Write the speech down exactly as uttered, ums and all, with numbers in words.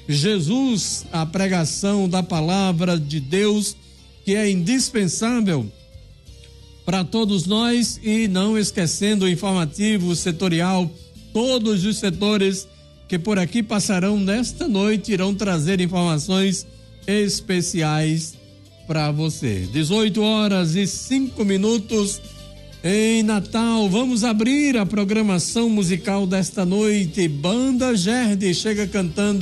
Jesus, a pregação da palavra de Deus, que é indispensável para todos nós, e não esquecendo o informativo setorial, todos os setores que por aqui passarão nesta noite irão trazer informações especiais para você. dezoito horas e cinco minutos em Natal. Vamos abrir a programação musical desta noite. Banda Gerde chega cantando